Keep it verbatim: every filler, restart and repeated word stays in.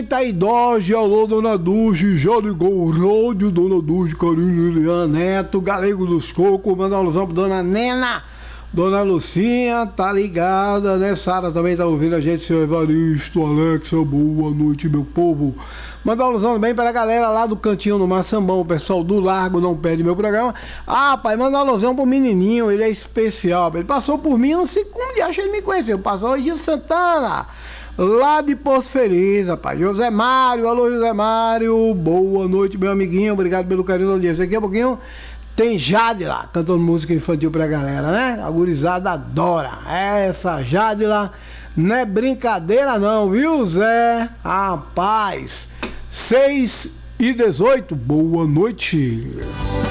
Idoge, alô, dona Duge, já ligou o rádio, dona Duge, Carina Lilian Neto, Galego dos Cocos, manda uma alusão pra dona Nena, dona Lucinha, tá ligada, né? Sara também tá ouvindo a gente, seu Evaristo, Alexa, boa noite, meu povo. Manda uma alusão também pra galera lá do Cantinho do Maçambão, o pessoal do Largo não perde meu programa. Ah, pai, manda uma alusão pro menininho, ele é especial, ele passou por mim, não sei como de achar ele me conheceu, passou hoje de Santana. Lá de Poço Feliz, rapaz. José Mário, alô José Mário, boa noite, meu amiguinho, obrigado pelo carinho da audiência. Daqui a pouquinho tem Jade lá, cantando música infantil pra galera, né? A gurizada adora. Essa Jade lá não é brincadeira não, viu, Zé? Rapaz, seis e dezoito, boa noite.